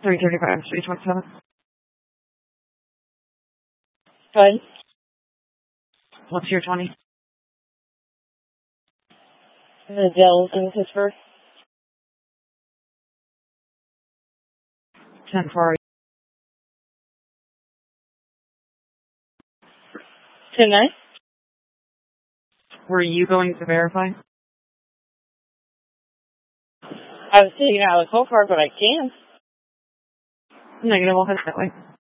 335, 327. Go ahead. What's your 20? The Dells in Pittsburgh. 10-4. 10-9. Were you going to verify? I was taking out the cold card, but I can. Negative, we'll head that way.